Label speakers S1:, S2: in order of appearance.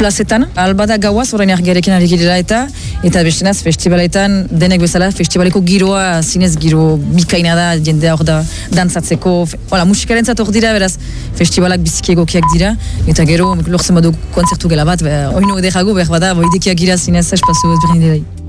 S1: plazetan. Albada gauaz, orain argiarekin ari girela eta bestenaz festivaletan denek bezala festivaleko giroa, zinez giro bikaina da, jendea hor da dantzatzeko. Musikaren zat hor dira, beraz, festivalak biziki egokiak dira, eta gero lortzen badu kontzertu gela bat, oino ederago behar bada, boidekiak gira zinez espazio ezberdin dira.